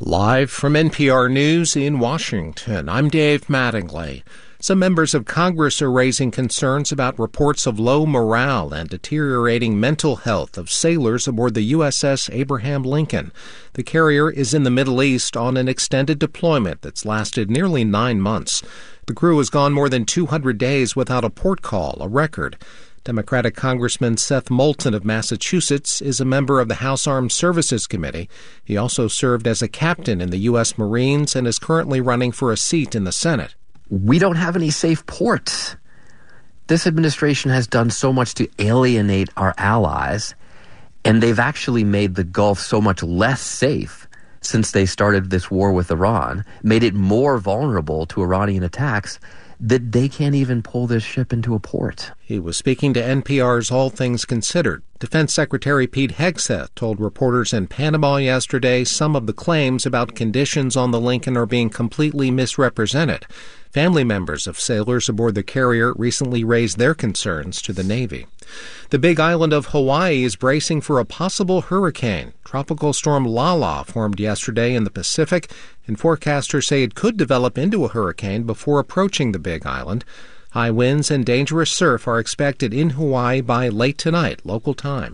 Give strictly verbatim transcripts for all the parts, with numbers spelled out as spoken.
Live from N P R News in Washington, I'm Dave Mattingly. Some members of Congress are raising concerns about reports of low morale and deteriorating mental health of sailors aboard the U S S Abraham Lincoln. The carrier is in the Middle East on an extended deployment that's lasted nearly nine months. The crew has gone more than two hundred days without a port call, a record. Democratic Congressman Seth Moulton of Massachusetts is a member of the House Armed Services Committee. He also served as a captain in the U S Marines and is currently running for a seat in the Senate. We don't have any safe ports. This administration has done so much to alienate our allies, and they've actually made the Gulf so much less safe since they started this war with Iran, made it more vulnerable to Iranian attacks, that they can't even pull this ship into a port. He was speaking to N P R's All Things Considered. Defense Secretary Pete Hegseth told reporters in Panama yesterday some of the claims about conditions on the Lincoln are being completely misrepresented. Family members of sailors aboard the carrier recently raised their concerns to the Navy. The Big Island of Hawaii is bracing for a possible hurricane. Tropical storm Lala formed yesterday in the Pacific, and forecasters say it could develop into a hurricane before approaching the Big Island. High winds and dangerous surf are expected in Hawaii by late tonight, local time.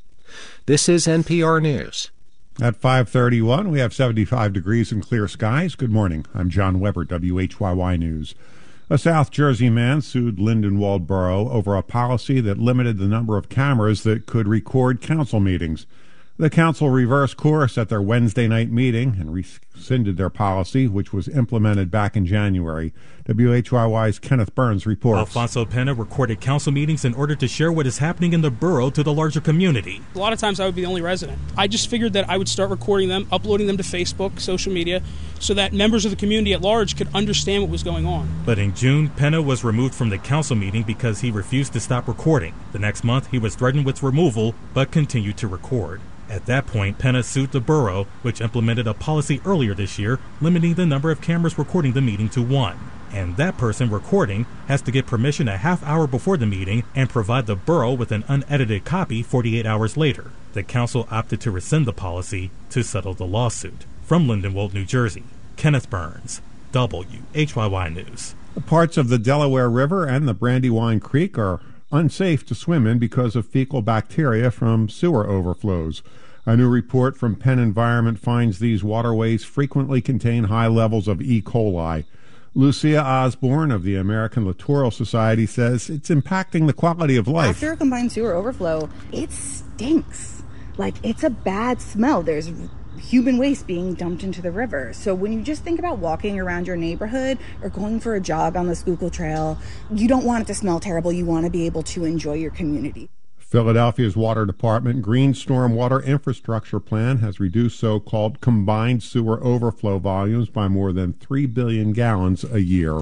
This is N P R News. At five thirty-one, we have seventy-five degrees and clear skies. Good morning. I'm John Weber, W H Y Y News. A South Jersey man sued Lindenwold Borough over a policy that limited the number of cameras that could record council meetings. The council reversed course at their Wednesday night meeting and rescinded their policy, which was implemented back in January. W H Y Y's Kenneth Burns reports. Alfonso Pena recorded council meetings in order to share what is happening in the borough to the larger community. A lot of times I would be the only resident. I just figured that I would start recording them, uploading them to Facebook, social media, so that members of the community at large could understand what was going on. But in June, Pena was removed from the council meeting because he refused to stop recording. The next month, he was threatened with removal, but continued to record. At that point, Pena sued the borough, which implemented a policy earlier this year limiting the number of cameras recording the meeting to one. And that person recording has to get permission a half hour before the meeting and provide the borough with an unedited copy forty-eight hours later. The council opted to rescind the policy to settle the lawsuit. From Lindenwold, New Jersey, Kenneth Burns, W H Y Y News. Parts of the Delaware River and the Brandywine Creek are unsafe to swim in because of fecal bacteria from sewer overflows. A new report from Penn Environment finds these waterways frequently contain high levels of E. coli. Lucia Osborne of the American Littoral Society says it's impacting the quality of life. After a combined sewer overflow, it stinks. Like, it's a bad smell. There's human waste being dumped into the river. So when you just think about walking around your neighborhood or going for a jog on the Schuylkill Trail, you don't want it to smell terrible. You want to be able to enjoy your community. Philadelphia's Water Department Green Storm Water Infrastructure Plan has reduced so-called combined sewer overflow volumes by more than three billion gallons a year.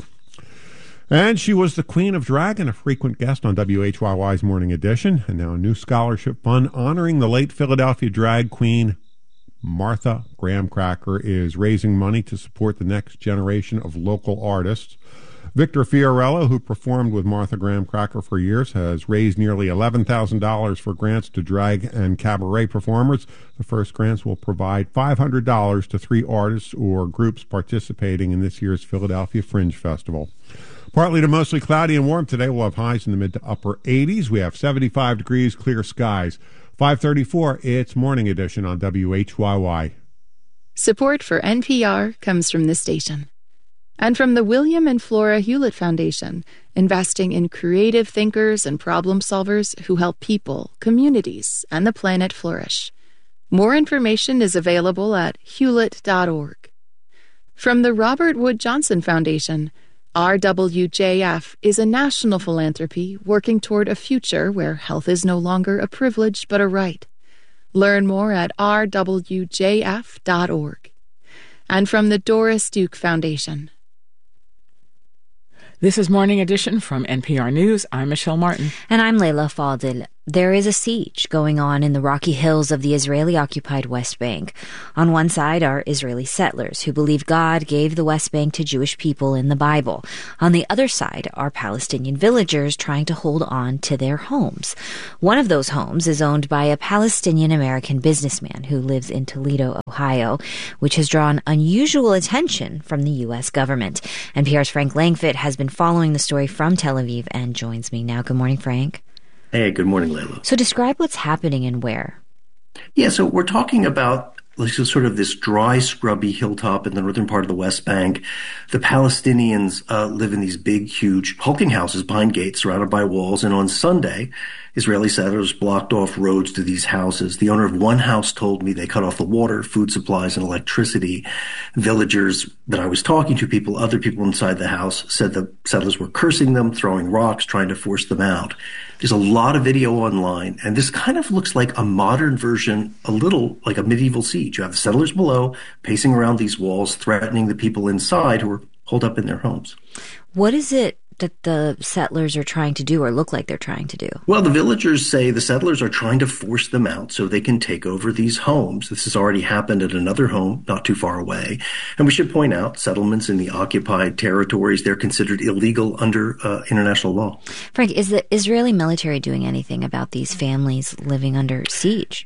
And she was the Queen of Drag and a frequent guest on W H Y Y's Morning Edition. And now a new scholarship fund honoring the late Philadelphia drag queen Martha Graham Cracker is raising money to support the next generation of local artists. Victor Fiorello, who performed with Martha Graham Cracker for years, has raised nearly eleven thousand dollars for grants to drag and cabaret performers. The first grants will provide five hundred dollars to three artists or groups participating in this year's Philadelphia Fringe Festival. Partly to mostly cloudy and warm today. We'll have highs in the mid to upper eighties. We have seventy-five degrees, clear skies. five thirty-four, it's Morning Edition on W H Y Y. Support for N P R comes from this station. And from the William and Flora Hewlett Foundation, investing in creative thinkers and problem solvers who help people, communities, and the planet flourish. More information is available at hewlett dot org. From the Robert Wood Johnson Foundation, R W J F is a national philanthropy working toward a future where health is no longer a privilege but a right. Learn more at r w j f dot org. And from the Doris Duke Foundation. This is Morning Edition from N P R News. I'm Michelle Martin. And I'm Layla Fadil. There is a siege going on in the rocky hills of the Israeli-occupied West Bank. On one side are Israeli settlers who believe God gave the West Bank to Jewish people in the Bible. On the other side are Palestinian villagers trying to hold on to their homes. One of those homes is owned by a Palestinian-American businessman who lives in Toledo, Ohio, which has drawn unusual attention from the U S government. N P R's Frank Langfitt has been following the story from Tel Aviv and joins me now. Good morning, Frank. Hey, good morning, Layla. So describe what's happening and where. Yeah, so we're talking about like, sort of this dry, scrubby hilltop in the northern part of the West Bank. The Palestinians uh, live in these big, huge, hulking houses behind gates surrounded by walls. And on Sunday, Israeli settlers blocked off roads to these houses. The owner of one house told me they cut off the water, food supplies, and electricity. Villagers that I was talking to, people, other people inside the house, said the settlers were cursing them, throwing rocks, trying to force them out. There's a lot of video online, and this kind of looks like a modern version, a little like a medieval siege. You have the settlers below pacing around these walls, threatening the people inside who are holed up in their homes. What is it that the settlers are trying to do or look like they're trying to do? Well, the villagers say the settlers are trying to force them out so they can take over these homes. This has already happened at another home not too far away. And we should point out settlements in the occupied territories, they're considered illegal under uh, international law. Frank, is the Israeli military doing anything about these families living under siege?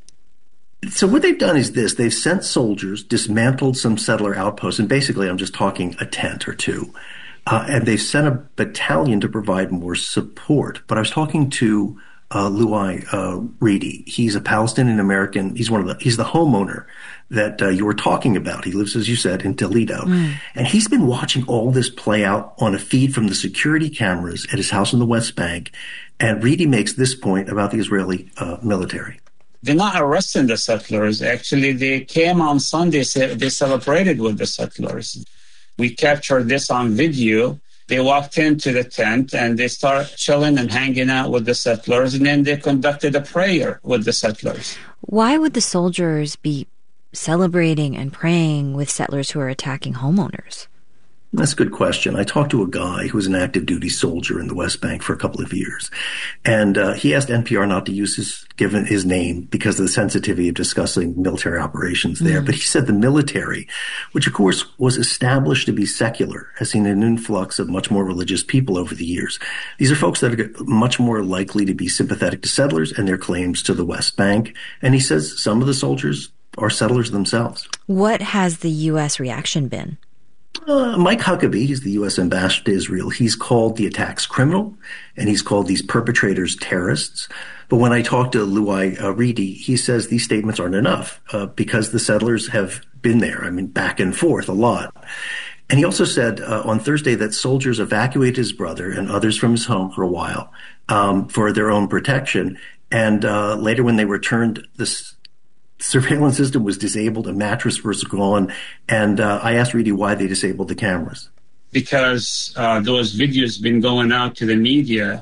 So what they've done is this. They've sent soldiers, dismantled some settler outposts, and basically I'm just talking a tent or two. Uh, and they've sent a battalion to provide more support. But I was talking to uh, Luai uh, Reedy. He's a Palestinian-American. He's one of the, he's the homeowner that uh, you were talking about. He lives, as you said, in Toledo. Mm. And he's been watching all this play out on a feed from the security cameras at his house in the West Bank. And Reedy makes this point about the Israeli uh, military. They're not arresting the settlers. Actually, they came on Sunday, they celebrated with the settlers. We captured this on video. They walked into the tent and they started chilling and hanging out with the settlers, and then they conducted a prayer with the settlers. Why would the soldiers be celebrating and praying with settlers who are attacking homeowners? That's a good question. I talked to a guy who was an active duty soldier in the West Bank for a couple of years. And uh, he asked N P R not to use his given his name because of the sensitivity of discussing military operations there. Mm. But he said the military, which of course was established to be secular, has seen an influx of much more religious people over the years. These are folks that are much more likely to be sympathetic to settlers and their claims to the West Bank. And he says some of the soldiers are settlers themselves. What has the U S reaction been? Uh, Mike Huckabee, he's the U S ambassador to Israel. He's called the attacks criminal, and he's called these perpetrators terrorists. But when I talked to Luai uh, Reedy, he says these statements aren't enough uh, because the settlers have been there, I mean, back and forth a lot. And he also said uh, on Thursday that soldiers evacuated his brother and others from his home for a while um, for their own protection. And uh, later when they returned, this surveillance system was disabled, a mattress was gone, and uh, I asked Reedy why they disabled the cameras. Because uh, those videos been going out to the media,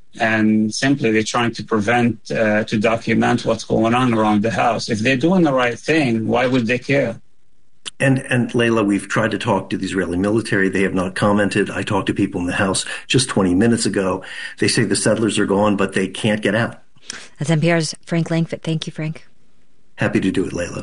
and simply they're trying to prevent, uh, to document what's going on around the house. If they're doing the right thing, why would they care? And, and Layla, we've tried to talk to the Israeli military. They have not commented. I talked to people in the house just twenty minutes ago. They say the settlers are gone, but they can't get out. That's N P R's Frank Langfitt. Thank you, Frank. Happy to do it, Layla.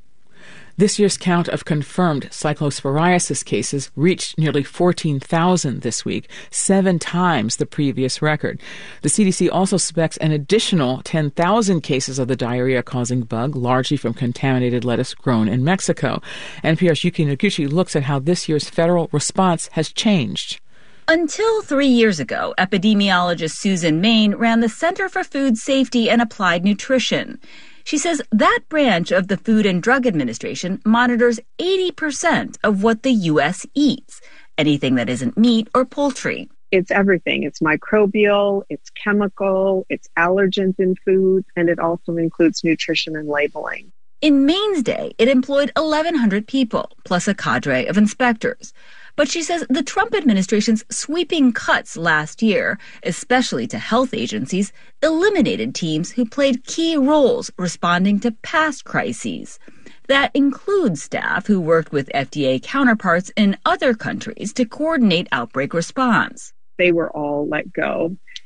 This year's count of confirmed cyclosporiasis cases reached nearly fourteen thousand this week, seven times the previous record. The C D C also suspects an additional ten thousand cases of the diarrhea-causing bug, largely from contaminated lettuce grown in Mexico. N P R's Yuki Noguchi looks at how this year's federal response has changed. Until three years ago, epidemiologist Susan Main ran the Center for Food Safety and Applied Nutrition. She says that branch of the Food and Drug Administration monitors eighty percent of what the U S eats, anything that isn't meat or poultry. It's everything. It's microbial, it's chemical, it's allergens in food, and it also includes nutrition and labeling. In Maine's day, it employed eleven hundred people, plus a cadre of inspectors. But she says the Trump administration's sweeping cuts last year, especially to health agencies, eliminated teams who played key roles responding to past crises. That includes staff who worked with F D A counterparts in other countries to coordinate outbreak response. They were all let go.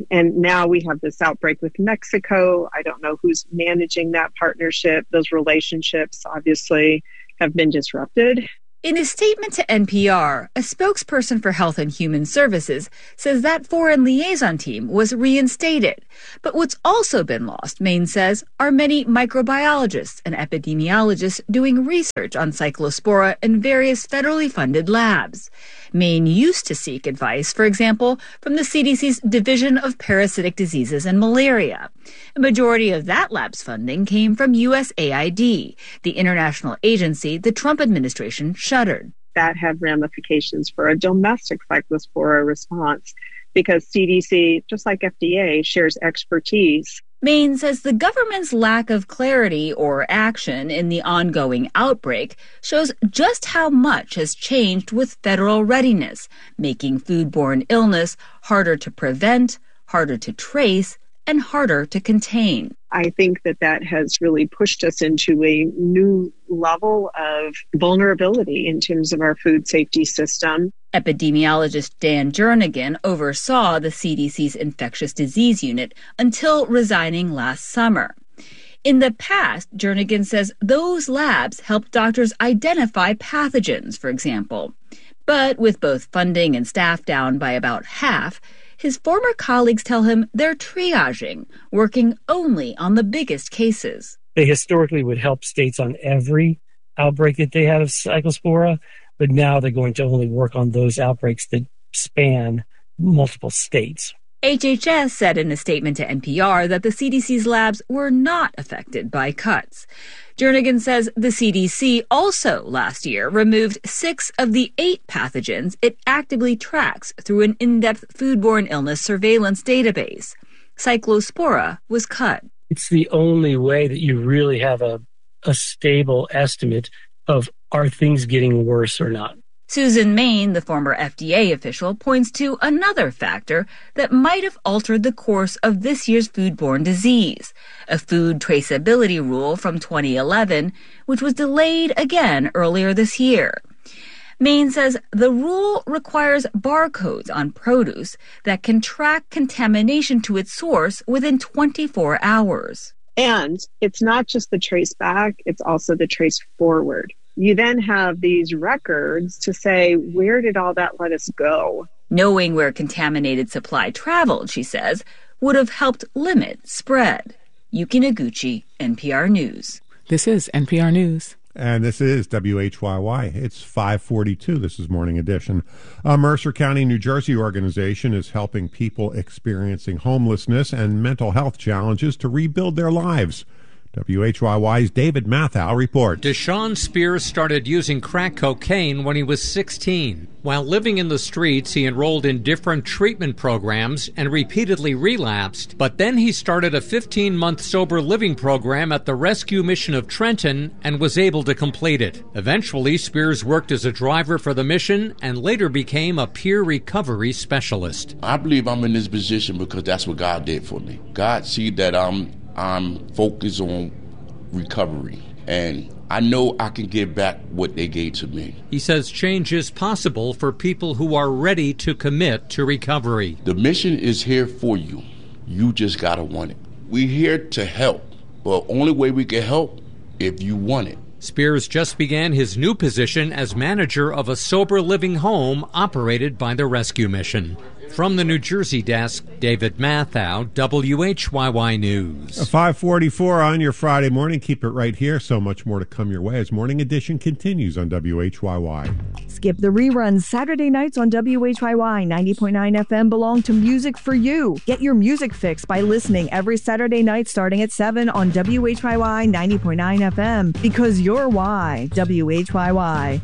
And now we have this outbreak with Mexico. I don't know who's managing that partnership. Those relationships obviously have been disrupted. In a statement to N P R, a spokesperson for Health and Human Services says that foreign liaison team was reinstated. But what's also been lost, Maine says, are many microbiologists and epidemiologists doing research on Cyclospora in various federally funded labs. Maine used to seek advice, for example, from the C D C's Division of Parasitic Diseases and Malaria. A majority of that lab's funding came from U S A I D, the international agency the Trump administration shuttered. That had ramifications for a domestic Cyclospora response because C D C, just like F D A, shares expertise. Maine says the government's lack of clarity or action in the ongoing outbreak shows just how much has changed with federal readiness, making foodborne illness harder to prevent, harder to trace, and harder to contain. I think that that has really pushed us into a new level of vulnerability in terms of our food safety system. Epidemiologist Dan Jernigan oversaw the C D C's infectious disease unit until resigning last summer. In the past, Jernigan says those labs helped doctors identify pathogens, for example. But with both funding and staff down by about half, his former colleagues tell him they're triaging, working only on the biggest cases. They historically would help states on every outbreak that they had of Cyclospora, but now they're going to only work on those outbreaks that span multiple states. H H S said in a statement to N P R that the C D C's labs were not affected by cuts. Jernigan says the C D C also last year removed six of the eight pathogens it actively tracks through an in-depth foodborne illness surveillance database. Cyclospora was cut. It's the only way that you really have a, a stable estimate of are things getting worse or not. Susan Main, the former F D A official, points to another factor that might have altered the course of this year's foodborne disease, a food traceability rule from twenty eleven, which was delayed again earlier this year. Main says the rule requires barcodes on produce that can track contamination to its source within twenty-four hours. And it's not just the trace back, it's also the trace forward. You then have these records to say, where did all that lettuce go? Knowing where contaminated supply traveled, she says, would have helped limit spread. Yuki Noguchi, N P R News. This is N P R News. And this is W H Y Y. It's five forty-two. This is Morning Edition. A Mercer County, New Jersey organization is helping people experiencing homelessness and mental health challenges to rebuild their lives. W H Y Y's David Mathau reports. Deshaun Spears started using crack cocaine when he was sixteen. While living in the streets, he enrolled in different treatment programs and repeatedly relapsed. But then he started a fifteen-month sober living program at the Rescue Mission of Trenton and was able to complete it. Eventually, Spears worked as a driver for the mission and later became a peer recovery specialist. I believe I'm in this position because that's what God did for me. God see that I'm I'm focused on recovery, and I know I can give back what they gave to me. He says change is possible for people who are ready to commit to recovery. The mission is here for you. You just gotta want it. We're here to help, but only way we can help if you want it. Spears just began his new position as manager of a sober living home operated by the Rescue Mission. From the New Jersey desk, David Mathau, W H Y Y News. five forty-four on your Friday morning. Keep it right here. So much more to come your way as Morning Edition continues on W H Y Y. Skip the reruns. Saturday nights on W H Y Y ninety point nine F M belong to Music for You. Get your music fix by listening every Saturday night starting at seven on W H Y Y ninety point nine F M. Because you're why. W H Y Y.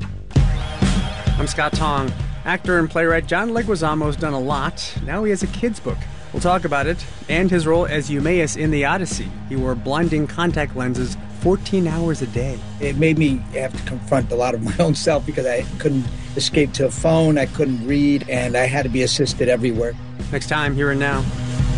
I'm Scott Tong. Actor and playwright John Leguizamo's done a lot. Now he has a kid's book. We'll talk about it and his role as Eumaeus in the Odyssey. He wore blinding contact lenses fourteen hours a day. It made me have to confront a lot of my own self because I couldn't escape to a phone, I couldn't read, and I had to be assisted everywhere. Next time, Here and Now.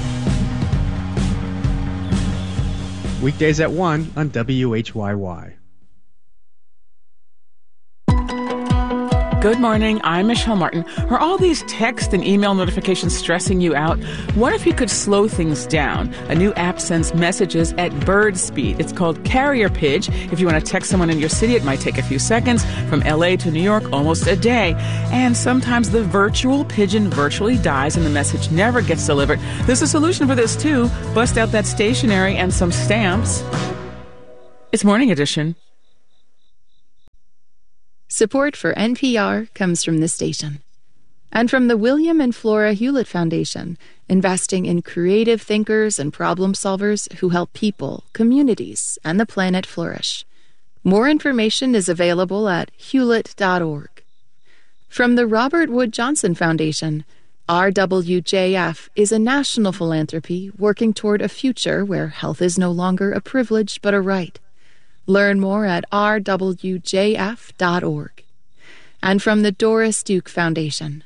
Weekdays at one on W H Y Y. Good morning. I'm Michelle Martin. Are all these text and email notifications stressing you out? What if you could slow things down? A new app sends messages at bird speed. It's called Carrier Pidge. If you want to text someone in your city, it might take a few seconds. From L A to New York, almost a day. And sometimes the virtual pigeon virtually dies and the message never gets delivered. There's a solution for this, too. Bust out that stationery and some stamps. It's Morning Edition. Support for N P R comes from this station. And from the William and Flora Hewlett Foundation, investing in creative thinkers and problem solvers who help people, communities, and the planet flourish. More information is available at hewlett dot org. From the Robert Wood Johnson Foundation, R W J F is a national philanthropy working toward a future where health is no longer a privilege but a right. Learn more at r w j f dot org. And from the Doris Duke Foundation.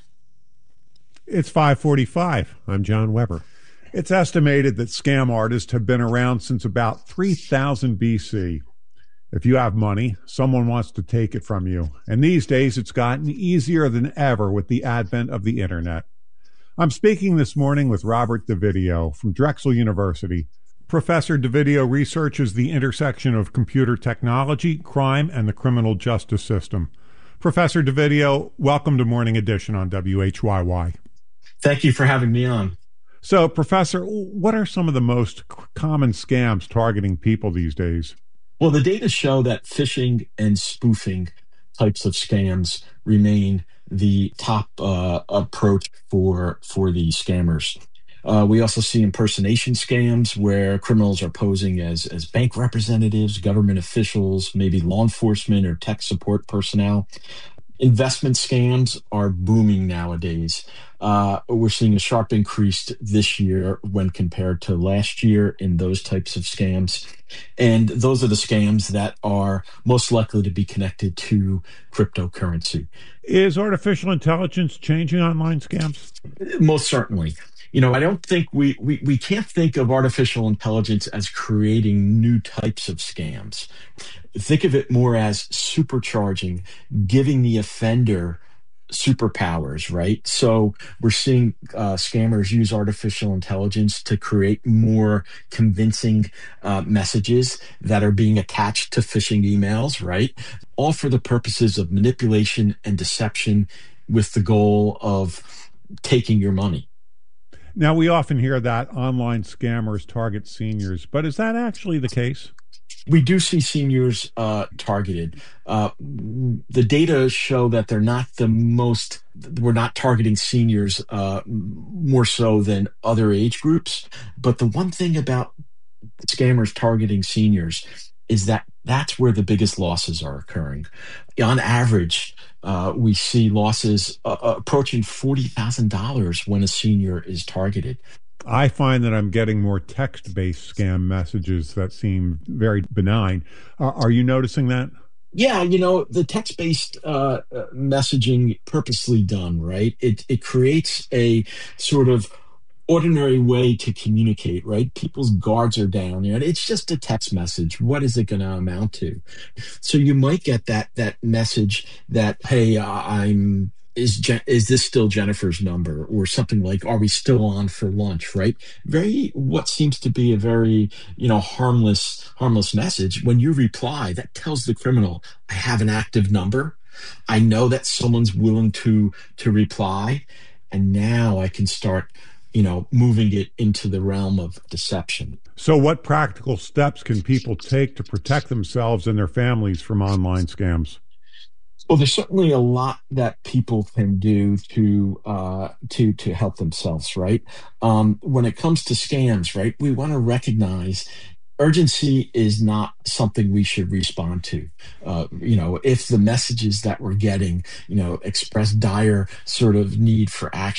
It's five forty-five. I'm John Weber. It's estimated that scam artists have been around since about three thousand B C. If you have money, someone wants to take it from you. And these days, it's gotten easier than ever with the advent of the Internet. I'm speaking this morning with Robert DeVideo from Drexel University. Professor DeVideo researches the intersection of computer technology, crime, and the criminal justice system. Professor DeVideo, welcome to Morning Edition on W H Y Y. Thank you for having me on. So, Professor, what are some of the most common scams targeting people these days? Well, the data show that phishing and spoofing types of scams remain the top uh, approach for for these scammers. Uh, we also see impersonation scams where criminals are posing as, as bank representatives, government officials, maybe law enforcement or tech support personnel. Investment scams are booming nowadays. Uh, we're seeing a sharp increase this year when compared to last year in those types of scams. And those are the scams that are most likely to be connected to cryptocurrency. Is artificial intelligence changing online scams? Most certainly. You know, I don't think we, we, we can't think of artificial intelligence as creating new types of scams. Think of it more as supercharging, giving the offender superpowers, right? So we're seeing uh, scammers use artificial intelligence to create more convincing uh, messages that are being attached to phishing emails, right? All for the purposes of manipulation and deception with the goal of taking your money. Now, we often hear that online scammers target seniors, but is that actually the case? We do see seniors uh, targeted. Uh, the data show that they're not the most, we're not targeting seniors uh, more so than other age groups. But the one thing about scammers targeting seniors is that that's where the biggest losses are occurring. On average, uh, we see losses uh, approaching forty thousand dollars when a senior is targeted. I find that I'm getting more text-based scam messages that seem very benign. Uh, are you noticing that? Yeah, you know, the text-based uh, messaging purposely done, right? It it creates a sort of ordinary way to communicate, right? People's guards are down. You know, it's just a text message. What is it going to amount to? So you might get that that message that, hey, uh, I'm is Je- is this still Jennifer's number, or something like, are we still on for lunch? Right? Very what seems to be a very you know harmless harmless message. When you reply, that tells the criminal, I have an active number. I know that someone's willing to to reply, and now I can start you know, moving it into the realm of deception. So what practical steps can people take to protect themselves and their families from online scams? Well, there's certainly a lot that people can do to uh, to to help themselves, right? Um, when it comes to scams, right, we want to recognize urgency is not something we should respond to. Uh, you know, if the messages that we're getting, you know, express dire sort of need for action,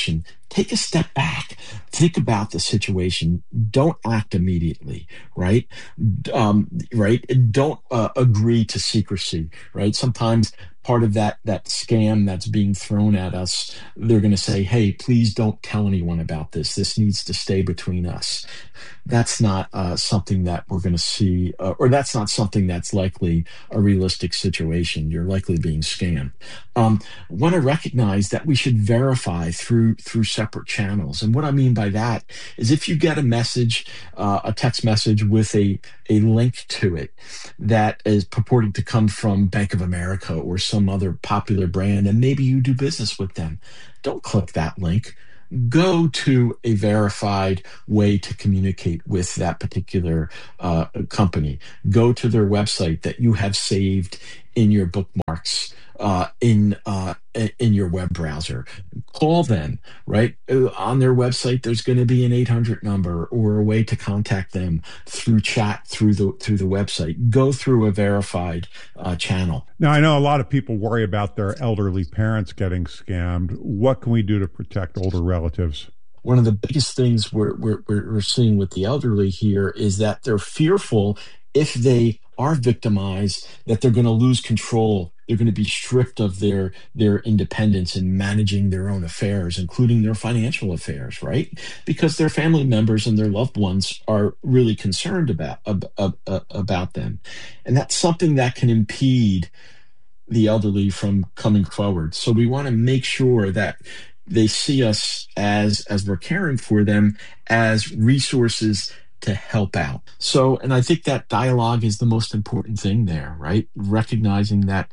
take a step back, think about the situation. Don't act immediately, right? Um, right? Don't uh, agree to secrecy, right? Sometimes part of that that scam that's being thrown at us, they're going to say, hey, please don't tell anyone about this. This needs to stay between us. That's not uh, something that we're going to see, uh, or that's not something that's likely a realistic situation. You're likely being scammed. Um, want to recognize that we should verify through through separate channels. And what I mean by that is if you get a message, uh, a text message with a, a link to it that is purporting to come from Bank of America or some other popular brand, and maybe you do business with them, don't click that link. Go to a verified way to communicate with that particular uh, company. Go to their website that you have saved in your bookmarks uh, in uh, in your web browser. Call them, right? On their website, there's going to be an eight hundred number or a way to contact them through chat through the through the website. Go through a verified uh, channel. Now, I know a lot of people worry about their elderly parents getting scammed. What can we do to protect older relatives? One of the biggest things we're, we're, we're seeing with the elderly here is that they're fearful if they are victimized that they're going to lose control. They're going to be stripped of their their independence in managing their own affairs, including their financial affairs, right? Because their family members and their loved ones are really concerned about about, about them. And that's something that can impede the elderly from coming forward. So we want to make sure that they see us as as we're caring for them as resources to help out. So, and I think that dialogue is the most important thing there, right? Recognizing that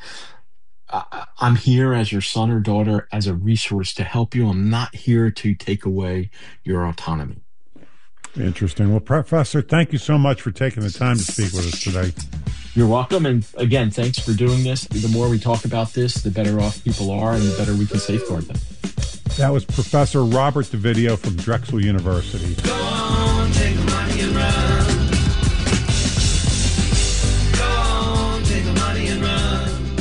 uh, I'm here as your son or daughter as a resource to help you. I'm not here to take away your autonomy. Interesting. Well, Professor, thank you so much for taking the time to speak with us today. You're welcome. And again, thanks for doing this. The more we talk about this, the better off people are and the better we can safeguard them. That was Professor Robert DeVideo from Drexel University. Go on, take the money and run. Go on, take the money and run.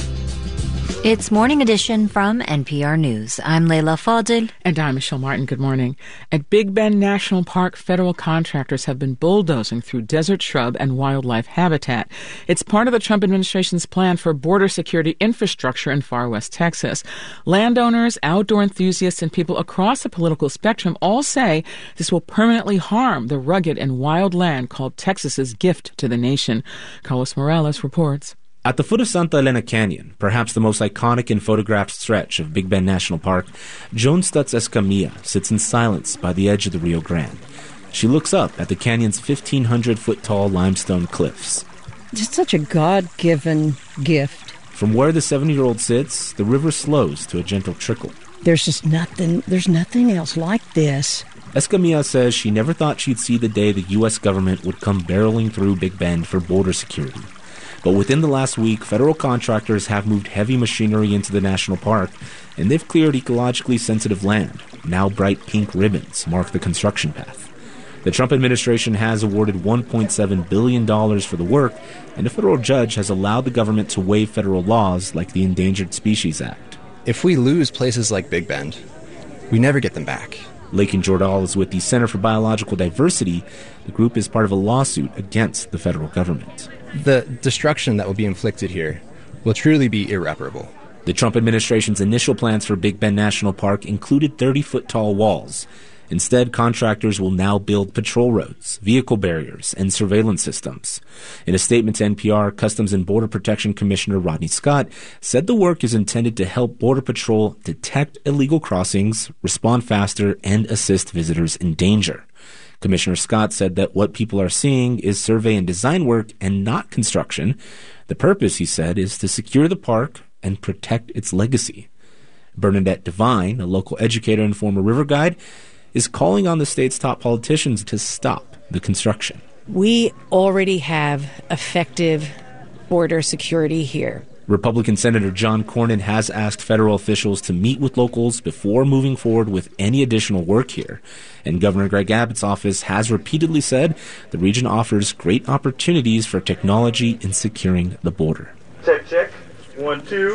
It's Morning Edition from N P R News. I'm Leila Fadil. And I'm Michelle Martin. Good morning. At Big Bend National Park, federal contractors have been bulldozing through desert shrub and wildlife habitat. It's part of the Trump administration's plan for border security infrastructure in far west Texas. Landowners, outdoor enthusiasts, and people across the political spectrum all say this will permanently harm the rugged and wild land called Texas's gift to the nation. Carlos Morales reports. At the foot of Santa Elena Canyon, perhaps the most iconic and photographed stretch of Big Bend National Park, Joan Stutz Escamilla sits in silence by the edge of the Rio Grande. She looks up at the canyon's fifteen hundred foot tall limestone cliffs. Just such a God-given gift. From where the seventy-year-old sits, the river slows to a gentle trickle. There's just nothing, there's nothing else like this. Escamilla says she never thought she'd see the day the U S government would come barreling through Big Bend for border security. But within the last week, federal contractors have moved heavy machinery into the national park, and they've cleared ecologically sensitive land. Now bright pink ribbons mark the construction path. The Trump administration has awarded one point seven billion dollars for the work, and a federal judge has allowed the government to waive federal laws like the Endangered Species Act. If we lose places like Big Bend, we never get them back. Lakin Jordal is with the Center for Biological Diversity. The group is part of a lawsuit against the federal government. The destruction that will be inflicted here will truly be irreparable. The Trump administration's initial plans for Big Bend National Park included thirty-foot tall walls. Instead, contractors will now build patrol roads, vehicle barriers, and surveillance systems. In a statement to N P R, Customs and Border Protection Commissioner Rodney Scott said the work is intended to help Border Patrol detect illegal crossings, respond faster, and assist visitors in danger. Commissioner Scott said that what people are seeing is survey and design work and not construction. The purpose, he said, is to secure the park and protect its legacy. Bernadette Devine, a local educator and former river guide, is calling on the state's top politicians to stop the construction. We already have effective border security here. Republican Senator John Cornyn has asked federal officials to meet with locals before moving forward with any additional work here. And Governor Greg Abbott's office has repeatedly said the region offers great opportunities for technology in securing the border. Check, check. One, two.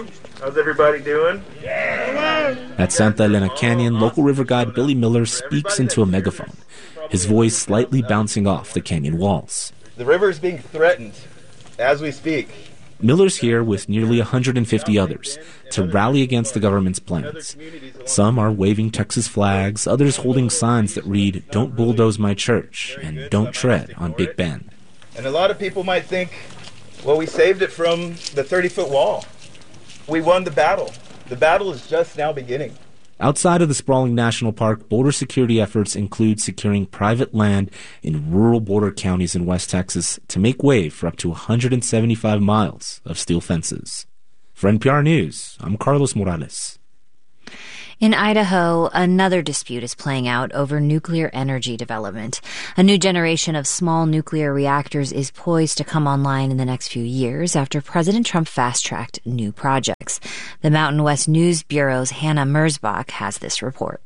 How's everybody doing? At Santa Elena Canyon, local river guide Billy Miller speaks into a megaphone, his voice slightly bouncing off the canyon walls. The river is being threatened as we speak. Miller's here with nearly one hundred fifty others to rally against the government's plans. Some are waving Texas flags, others holding signs that read, "Don't bulldoze my church," and "Don't tread on Big Bend." And a lot of people might think, well, we saved it from the thirty-foot wall. We won the battle. The battle is just now beginning. Outside of the sprawling national park, border security efforts include securing private land in rural border counties in West Texas to make way for up to one hundred seventy-five miles of steel fences. For N P R News, I'm Carlos Morales. In Idaho, another dispute is playing out over nuclear energy development. A new generation of small nuclear reactors is poised to come online in the next few years after President Trump fast-tracked new projects. The Mountain West News Bureau's Hannah Merzbach has this report.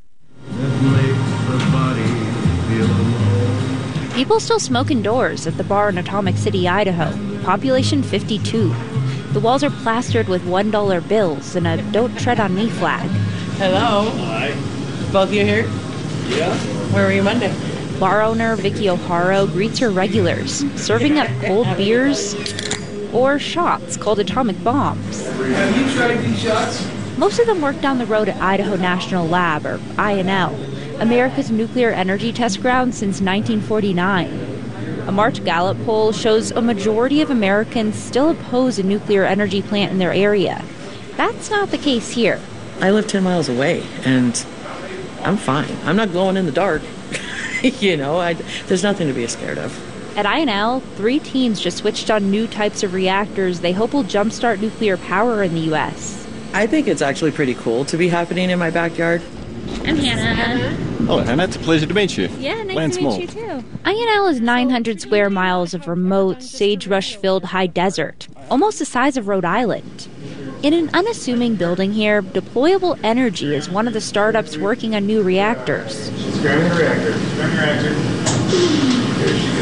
People still smoke indoors at the bar in Atomic City, Idaho. Population fifty-two. The walls are plastered with one dollar bills and a "Don't Tread on Me" flag. Hello. Hi. Both of you here? Yeah. Where were you Monday? Bar owner Vicky O'Hara greets her regulars, serving up cold beers or shots called atomic bombs. Have you tried these shots? Most of them work down the road at Idaho National Lab, or I N L, America's nuclear energy test ground since nineteen forty-nine. A March Gallup poll shows a majority of Americans still oppose a nuclear energy plant in their area. That's not the case here. I live ten miles away, and I'm fine. I'm not glowing in the dark. you know, I, there's nothing to be scared of. At I N L, three teams just switched on new types of reactors they hope will jumpstart nuclear power in the U S. I think it's actually pretty cool to be happening in my backyard. I'm Hannah. Oh, Hannah, it's a pleasure to meet you. Yeah, nice Lance to meet Mold. you too. I N L is nine hundred square miles of remote, sagebrush-filled high desert, almost the size of Rhode Island. In an unassuming building here, Deployable Energy is one of the startups working on new reactors. She's grabbing the reactor. She's grabbing the reactor. There she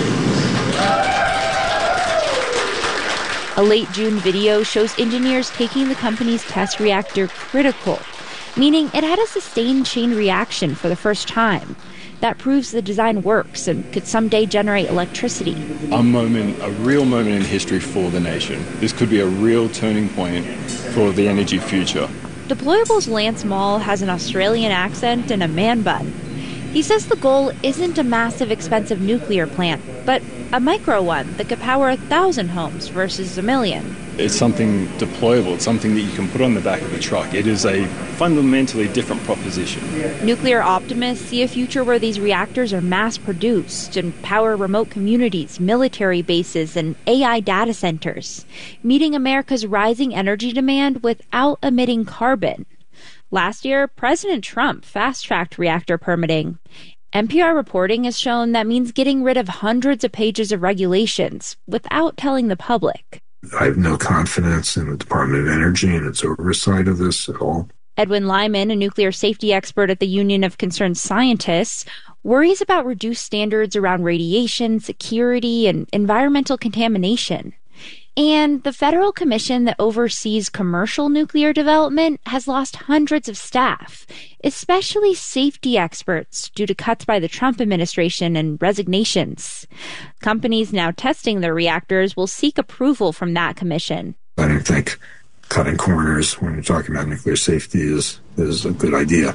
goes. A late June video shows engineers taking the company's test reactor critical, meaning it had a sustained chain reaction for the first time. That proves the design works and could someday generate electricity. A moment, a real moment in history for the nation. This could be a real turning point for the energy future. Deployable's Lance Mall has an Australian accent and a man bun. He says the goal isn't a massive, expensive nuclear plant, but a micro one that could power a thousand homes versus a million. It's something deployable. It's something that you can put on the back of a truck. It is a fundamentally different proposition. Nuclear optimists see a future where these reactors are mass-produced and power remote communities, military bases, and A I data centers, meeting America's rising energy demand without emitting carbon. Last year, President Trump fast-tracked reactor permitting. N P R reporting has shown that means getting rid of hundreds of pages of regulations without telling the public. I have no confidence in the Department of Energy and its oversight of this at all. Edwin Lyman, a nuclear safety expert at the Union of Concerned Scientists, worries about reduced standards around radiation, security, and environmental contamination. And the federal commission that oversees commercial nuclear development has lost hundreds of staff, especially safety experts, due to cuts by the Trump administration and resignations. Companies now testing their reactors will seek approval from that commission. I don't think cutting corners when you're talking about nuclear safety is, is a good idea.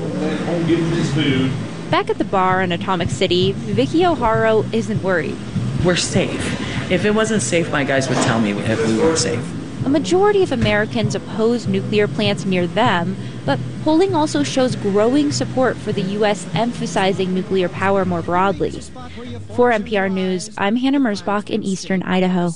Back at the bar in Atomic City, Vicky O'Hara isn't worried. We're safe. If it wasn't safe, my guys would tell me if we weren't safe. A majority of Americans oppose nuclear plants near them, but polling also shows growing support for the U S emphasizing nuclear power more broadly. For N P R News, I'm Hannah Merzbach in eastern Idaho.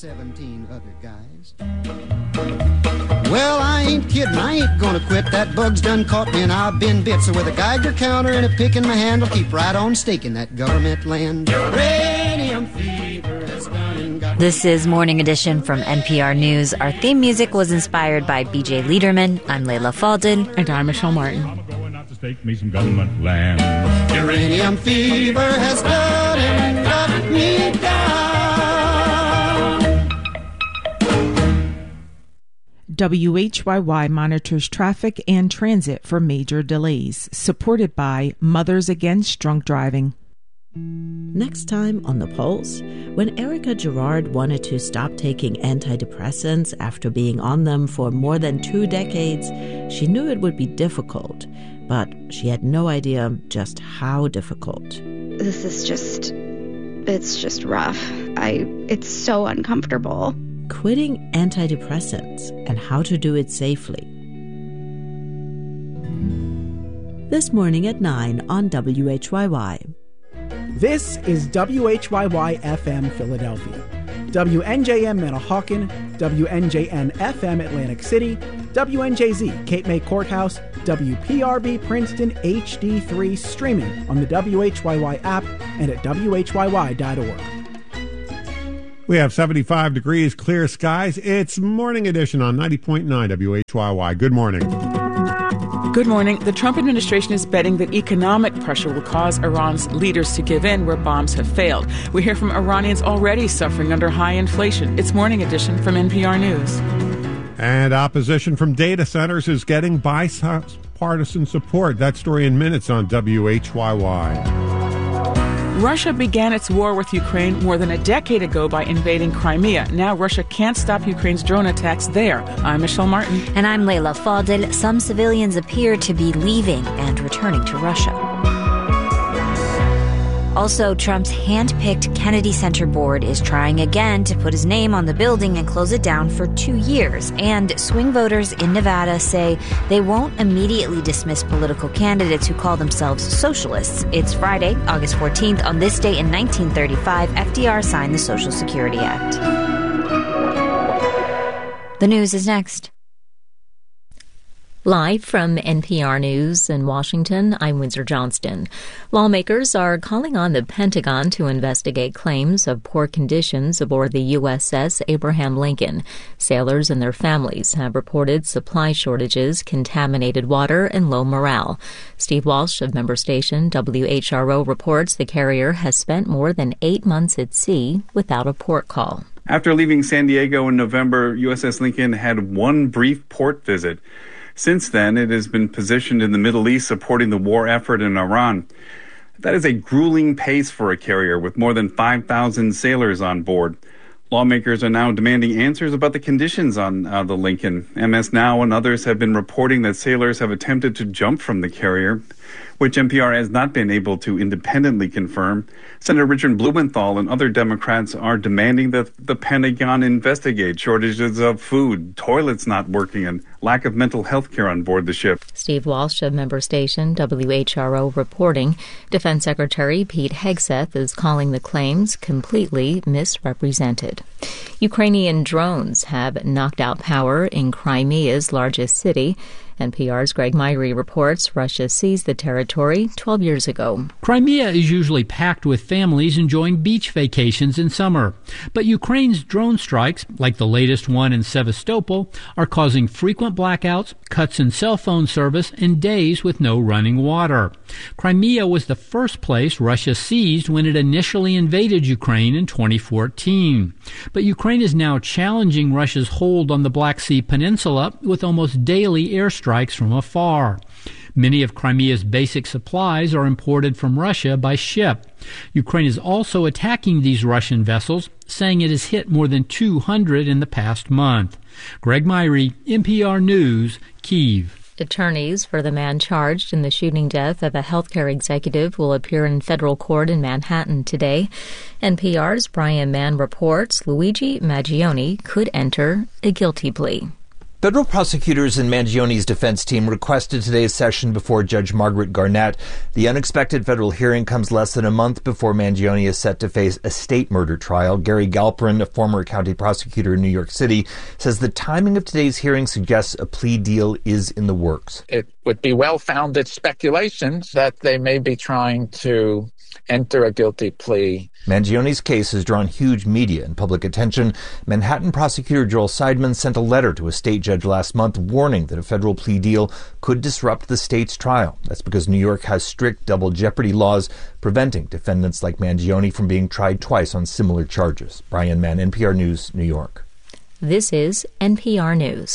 Well, I ain't kidding, I ain't gonna quit. That bug's done caught me and I've been bit. So with a Geiger counter and a pick in my hand, I'll keep right on staking that government land. Uranium fever has done and got. This is Morning Edition from N P R News. Our theme music was inspired by B J Liederman. I'm Layla Faldin. And I'm Michelle Martin. Stake me some government land. Uranium fever has done and got me down. W H Y Y monitors traffic and transit for major delays, supported by Mothers Against Drunk Driving. Next time on The Pulse, when Erica Gerard wanted to stop taking antidepressants after being on them for more than two decades, she knew it would be difficult, but she had no idea just how difficult. This is just, it's just rough. I, it's so uncomfortable. Quitting antidepressants and how to do it safely. This morning at nine on W H Y Y. This is W H Y Y F M Philadelphia, W N J M Manahawkin, W N J N F M Atlantic City, W N J Z Cape May Courthouse, W P R B Princeton H D three, streaming on the W H Y Y app and at W H Y Y dot org. We have seventy-five degrees, clear skies. It's Morning Edition on ninety point nine W H Y Y. Good morning. Good morning. The Trump administration is betting that economic pressure will cause Iran's leaders to give in where bombs have failed. We hear from Iranians already suffering under high inflation. It's Morning Edition from N P R News. And opposition from data centers is getting bipartisan support. That story in minutes on W H Y Y. Russia began its war with Ukraine more than a decade ago by invading Crimea. Now Russia can't stop Ukraine's drone attacks there. I'm Michelle Martin. And I'm Leila Fadel. Some civilians appear to be leaving and returning to Russia. Also, Trump's hand-picked Kennedy Center board is trying again to put his name on the building and close it down for two years. And swing voters in Nevada say they won't immediately dismiss political candidates who call themselves socialists. It's Friday, August fourteenth. On this day in nineteen thirty-five, F D R signed the Social Security Act. The news is next. Live from N P R News in Washington, I'm Windsor Johnston. Lawmakers are calling on the Pentagon to investigate claims of poor conditions aboard the U S S Abraham Lincoln. Sailors and their families have reported supply shortages, contaminated water, and low morale. Steve Walsh of member station W H R O reports the carrier has spent more than eight months at sea without a port call. After leaving San Diego in November, U S S Lincoln had one brief port visit. Since then, it has been positioned in the Middle East supporting the war effort in Iran. That is a grueling pace for a carrier with more than five thousand sailors on board. Lawmakers are now demanding answers about the conditions on uh, the Lincoln. M S Now and others have been reporting that sailors have attempted to jump from the carrier, which N P R has not been able to independently confirm. Senator Richard Blumenthal and other Democrats are demanding that the Pentagon investigate shortages of food, toilets not working, and lack of mental health care on board the ship. Steve Walsh of member station W H R O reporting. Defense Secretary Pete Hegseth is calling the claims completely misrepresented. Ukrainian drones have knocked out power in Crimea's largest city. N P R's Greg Myrie reports Russia seized the territory twelve years ago. Crimea is usually packed with families enjoying beach vacations in summer. But Ukraine's drone strikes, like the latest one in Sevastopol, are causing frequent blackouts, cuts in cell phone service, and days with no running water. Crimea was the first place Russia seized when it initially invaded Ukraine in twenty fourteen. But Ukraine is now challenging Russia's hold on the Black Sea Peninsula with almost daily airstrikes strikes from afar. Many of Crimea's basic supplies are imported from Russia by ship. Ukraine is also attacking these Russian vessels, saying it has hit more than two hundred in the past month. Greg Myrie, N P R News, Kyiv. Attorneys for the man charged in the shooting death of a healthcare executive will appear in federal court in Manhattan today. N P R's Brian Mann reports Luigi Maggioni could enter a guilty plea. Federal prosecutors and Mangione's defense team requested today's session before Judge Margaret Garnett. The unexpected federal hearing comes less than a month before Mangione is set to face a state murder trial. Gary Galperin, a former county prosecutor in New York City, says the timing of today's hearing suggests a plea deal is in the works. It would be well-founded speculations that they may be trying to enter a guilty plea. Mangione's case has drawn huge media and public attention. Manhattan prosecutor Joel Seidman sent a letter to a state judge last month warning that a federal plea deal could disrupt the state's trial. That's because New York has strict double jeopardy laws preventing defendants like Mangione from being tried twice on similar charges. Brian Mann, N P R News, New York. This is N P R News.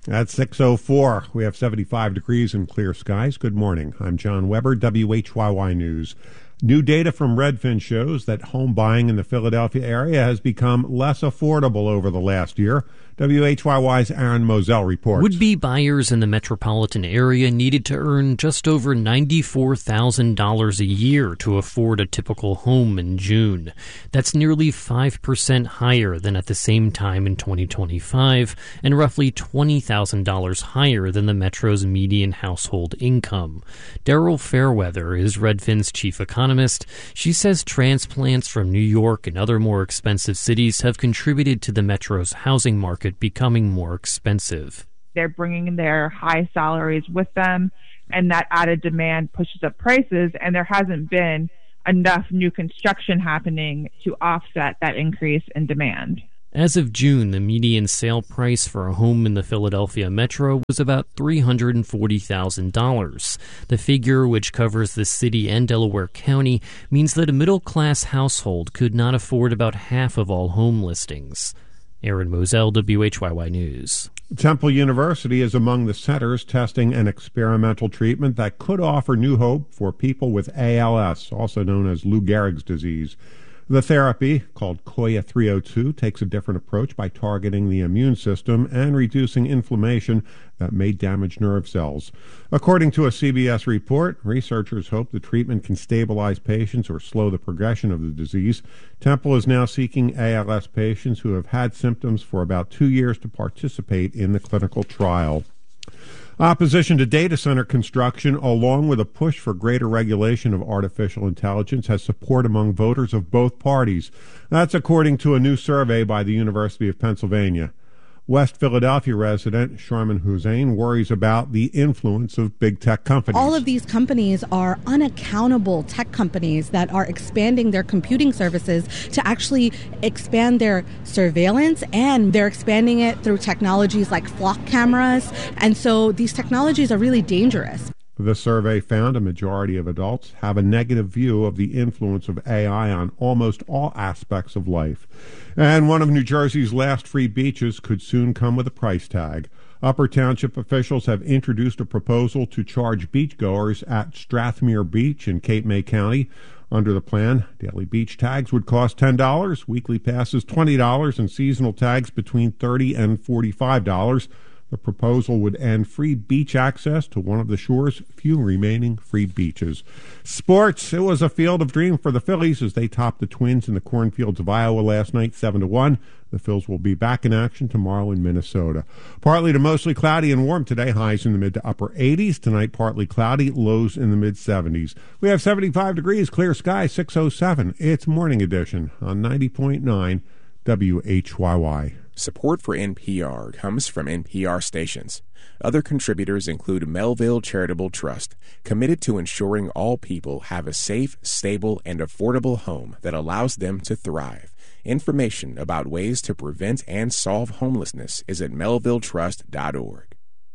At six oh four, we have seventy-five degrees and clear skies. Good morning. I'm John Weber, W H Y Y News. New data from Redfin shows that home buying in the Philadelphia area has become less affordable over the last year. W H Y Y's Aaron Moselle reports. Would-be buyers in the metropolitan area needed to earn just over ninety-four thousand dollars a year to afford a typical home in June. That's nearly five percent higher than at the same time in twenty twenty-five and roughly twenty thousand dollars higher than the metro's median household income. Daryl Fairweather is Redfin's chief economist. She says transplants from New York and other more expensive cities have contributed to the metro's housing market becoming more expensive. They're bringing their high salaries with them, and that added demand pushes up prices, and there hasn't been enough new construction happening to offset that increase in demand. As of June, the median sale price for a home in the Philadelphia metro was about three hundred forty thousand dollars. The figure, which covers the city and Delaware County, means that a middle-class household could not afford about half of all home listings. Aaron Moselle, W H Y Y News. Temple University is among the centers testing an experimental treatment that could offer new hope for people with A L S, also known as Lou Gehrig's disease. The therapy, called Koya three oh two, takes a different approach by targeting the immune system and reducing inflammation that may damage nerve cells. According to a C B S report, researchers hope the treatment can stabilize patients or slow the progression of the disease. Temple is now seeking A L S patients who have had symptoms for about two years to participate in the clinical trial. Opposition to data center construction, along with a push for greater regulation of artificial intelligence, has support among voters of both parties. That's according to a new survey by the University of Pennsylvania. West Philadelphia resident Sharman Hussein worries about the influence of big tech companies. All of these companies are unaccountable tech companies that are expanding their computing services to actually expand their surveillance, and they're expanding it through technologies like flock cameras. And so these technologies are really dangerous. The survey found a majority of adults have a negative view of the influence of A I on almost all aspects of life. And one of New Jersey's last free beaches could soon come with a price tag. Upper Township officials have introduced a proposal to charge beachgoers at Strathmere Beach in Cape May County. Under the plan, daily beach tags would cost ten dollars, weekly passes twenty dollars, and seasonal tags between thirty dollars and forty-five dollars. The proposal would end free beach access to one of the shore's few remaining free beaches. Sports. It was a field of dreams for the Phillies as they topped the Twins in the cornfields of Iowa last night, seven to one. The Phils will be back in action tomorrow in Minnesota. Partly to mostly cloudy and warm today, highs in the mid to upper eighties. Tonight, partly cloudy, lows in the mid seventies. We have seventy-five degrees, clear sky, six oh seven. It's Morning Edition on ninety point nine W H Y Y. Support for N P R comes from N P R stations. Other contributors include Melville Charitable Trust, committed to ensuring all people have a safe, stable, and affordable home that allows them to thrive. Information about ways to prevent and solve homelessness is at melville trust dot org.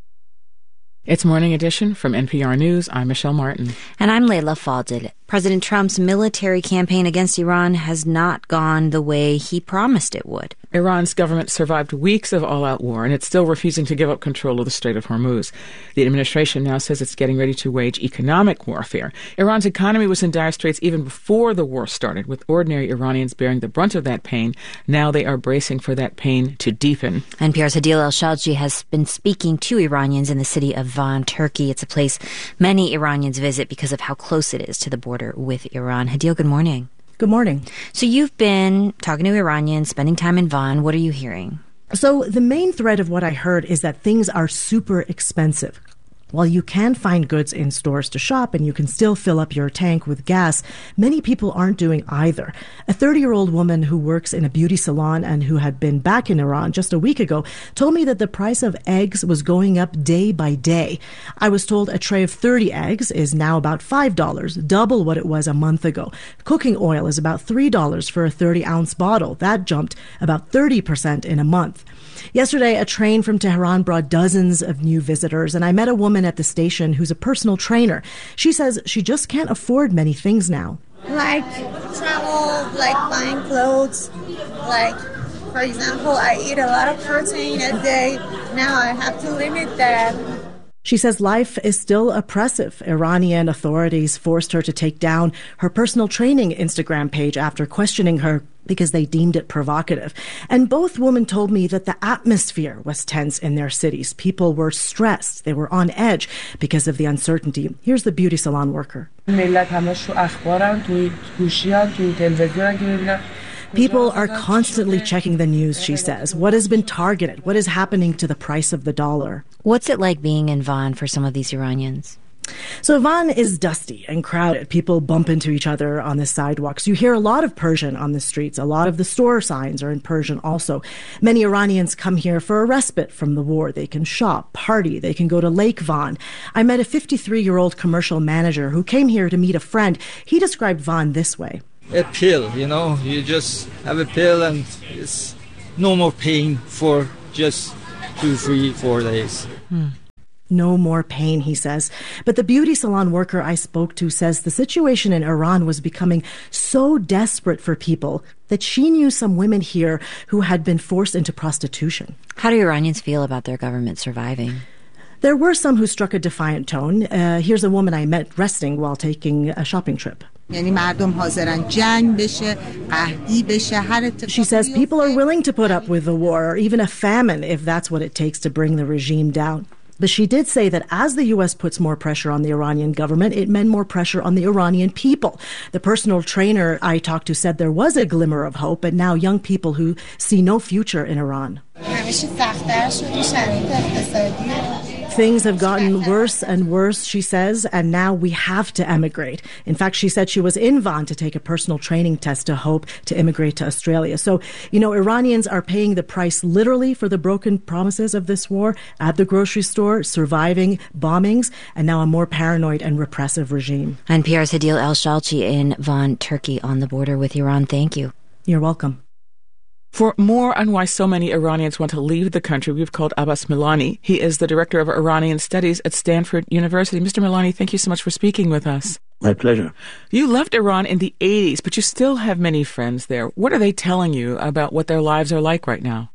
It's Morning Edition from N P R News. I'm Michelle Martin. And I'm Layla Fadel. President Trump's military campaign against Iran has not gone the way he promised it would. Iran's government survived weeks of all-out war, and it's still refusing to give up control of the Strait of Hormuz. The administration now says it's getting ready to wage economic warfare. Iran's economy was in dire straits even before the war started, with ordinary Iranians bearing the brunt of that pain. Now they are bracing for that pain to deepen. N P R's Hadil El-Shalji has been speaking to Iranians in the city of Van, Turkey. It's a place many Iranians visit because of how close it is to the border with Iran. Hadil, good morning. Good morning. So you've been talking to Iranians, spending time in Van. What are you hearing? So the main thread of what I heard is that things are super expensive. While you can find goods in stores to shop and you can still fill up your tank with gas, many people aren't doing either. A thirty-year-old woman who works in a beauty salon and who had been back in Iran just a week ago told me that the price of eggs was going up day by day. I was told a tray of thirty eggs is now about five dollars, double what it was a month ago. Cooking oil is about three dollars for a thirty-ounce bottle. That jumped about thirty percent in a month. Yesterday, a train from Tehran brought dozens of new visitors, and I met a woman at the station who's a personal trainer. She says she just can't afford many things now. Like travel, like buying clothes. Like, for example, I eat a lot of protein a day, Now I have to limit that. She says life is still oppressive. Iranian authorities forced her to take down her personal training Instagram page after questioning her because they deemed it provocative. And both women told me that the atmosphere was tense in their cities. People were stressed. They were on edge because of the uncertainty. Here's the beauty salon worker. People are constantly checking the news, she says. What has been targeted? What is happening to the price of the dollar? What's it like being in Van for some of these Iranians? So Van is dusty and crowded. People bump into each other on the sidewalks. You hear a lot of Persian on the streets. A lot of the store signs are in Persian also. Many Iranians come here for a respite from the war. They can shop, party. They can go to Lake Van. I met a fifty-three-year-old commercial manager who came here to meet a friend. He described Van this way. A pill, you know, you just have a pill and it's no more pain for just two, three, four days. Hmm. No more pain, he says. But the beauty salon worker I spoke to says the situation in Iran was becoming so desperate for people that she knew some women here who had been forced into prostitution. How do Iranians feel about their government surviving? There were some who struck a defiant tone. Uh, here's a woman I met resting while taking a shopping trip. She says people are willing to put up with the war or even a famine if that's what it takes to bring the regime down. But she did say that as the U S puts more pressure on the Iranian government, it meant more pressure on the Iranian people. The personal trainer I talked to said there was a glimmer of hope, but now young people who see no future in Iran. Things have gotten worse and worse, she says, and now we have to emigrate. In fact, she said she was in Van to take a personal training test to hope to immigrate to Australia. So, you know, Iranians are paying the price literally for the broken promises of this war at the grocery store, surviving bombings, and now a more paranoid and repressive regime. N P R's Hadil El-Shalchi in Van, Turkey, on the border with Iran. Thank you. You're welcome. For more on why so many Iranians want to leave the country, we've called Abbas Milani. He is the director of Iranian Studies at Stanford University. Mister Milani, thank you so much for speaking with us. My pleasure. You left Iran in the eighties, but you still have many friends there. What are they telling you about what their lives are like right now?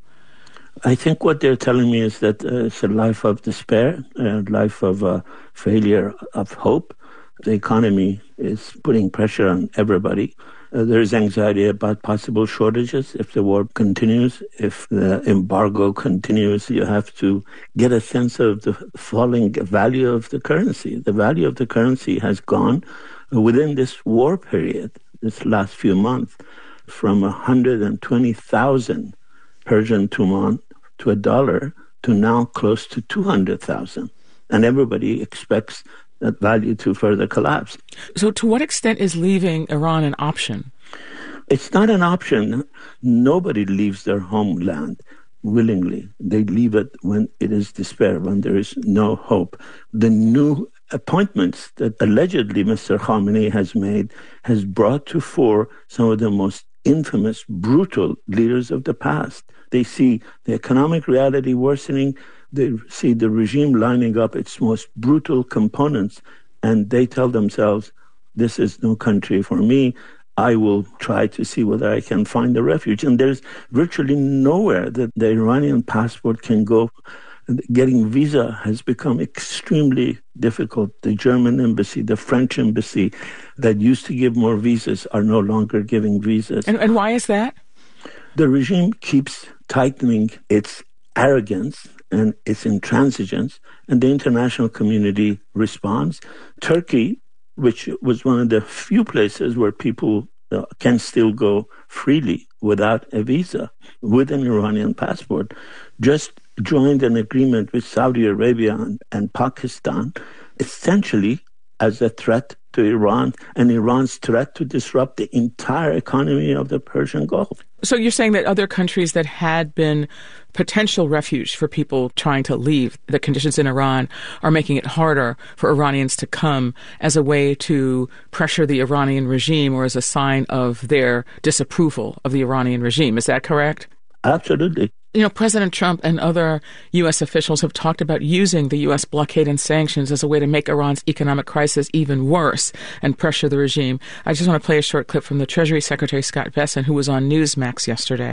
I think what they're telling me is that uh, it's a life of despair, a life of uh, failure of hope. The economy is putting pressure on everybody. Uh, there is anxiety about possible shortages if the war continues, if the embargo continues. You have to get a sense of the falling value of the currency. The value of the currency has gone within this war period, this last few months, from one hundred twenty thousand Persian tuman to a dollar to now close to two hundred thousand. And everybody expects that value to further collapse. So to what extent is leaving Iran an option? It's not an option. Nobody leaves their homeland willingly. They leave it when it is despair, when there is no hope. The new appointments that allegedly Mister Khamenei has made has brought to fore some of the most infamous, brutal leaders of the past. They see the economic reality worsening. They see the regime lining up its most brutal components, and they tell themselves, this is no country for me. I will try to see whether I can find a refuge. And there's virtually nowhere that the Iranian passport can go. Getting visa has become extremely difficult. The German embassy, the French embassy that used to give more visas are no longer giving visas. And, and why is that? The regime keeps tightening its arrogance and its intransigence, and the international community responds. Turkey, which was one of the few places where people uh, can still go freely without a visa with an Iranian passport, just joined an agreement with Saudi Arabia and, and Pakistan, essentially as a threat to Iran and Iran's threat to disrupt the entire economy of the Persian Gulf. So you're saying that other countries that had been potential refuge for people trying to leave, the conditions in Iran are making it harder for Iranians to come as a way to pressure the Iranian regime or as a sign of their disapproval of the Iranian regime. Is that correct? Absolutely. You know, President Trump and other U S officials have talked about using the U S blockade and sanctions as a way to make Iran's economic crisis even worse and pressure the regime. I just want to play a short clip from the Treasury Secretary Scott Bessent, who was on Newsmax yesterday.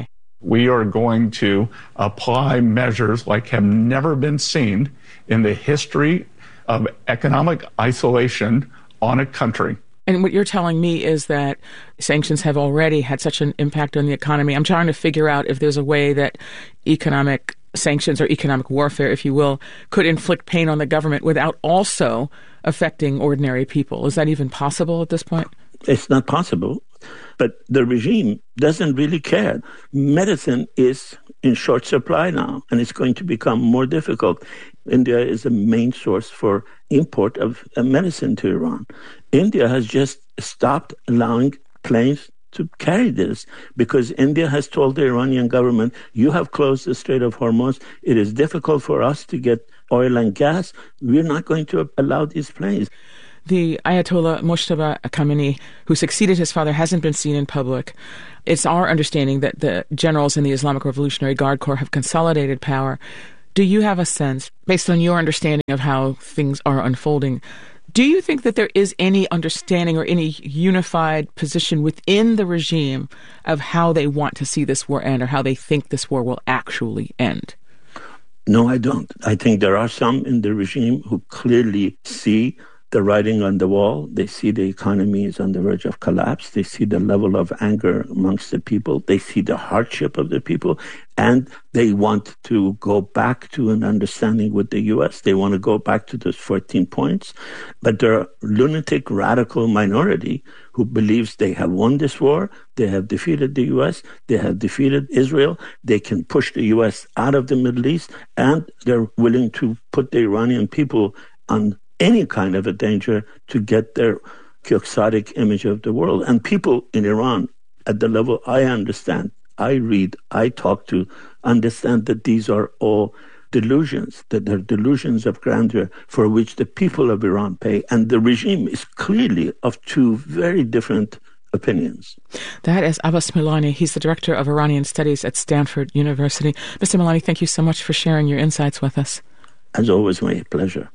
We are going to apply measures like have never been seen in the history of economic isolation on a country. And what you're telling me is that sanctions have already had such an impact on the economy. I'm trying to figure out if there's a way that economic sanctions or economic warfare, if you will, could inflict pain on the government without also affecting ordinary people. Is that even possible at this point? It's not possible. But the regime doesn't really care. Medicine is in short supply now, and it's going to become more difficult. India is the main source for import of medicine to Iran. India has just stopped allowing planes to carry this because India has told the Iranian government, you have closed the Strait of Hormuz. It is difficult for us to get oil and gas. We're not going to allow these planes. The Ayatollah Mojtaba Khamenei, who succeeded his father, hasn't been seen in public. It's our understanding that the generals in the Islamic Revolutionary Guard Corps have consolidated power. Do you have a sense, based on your understanding of how things are unfolding, do you think that there is any understanding or any unified position within the regime of how they want to see this war end or how they think this war will actually end? No, I don't. I think there are some in the regime who clearly see the writing on the wall. They see the economy is on the verge of collapse. They see the level of anger amongst the people. They see the hardship of the people. And they want to go back to an understanding with the U S. They want to go back to those fourteen points. But there are lunatic, radical minority who believes they have won this war. They have defeated the U S. They have defeated Israel. They can push the U S out of the Middle East. And they're willing to put the Iranian people on any kind of a danger to get their quixotic image of the world. And people in Iran, at the level I understand, I read, I talk to, understand that these are all delusions, that they're delusions of grandeur for which the people of Iran pay. And the regime is clearly of two very different opinions. That is Abbas Milani. He's the director of Iranian Studies at Stanford University. Mister Milani, thank you so much for sharing your insights with us. As always, my pleasure.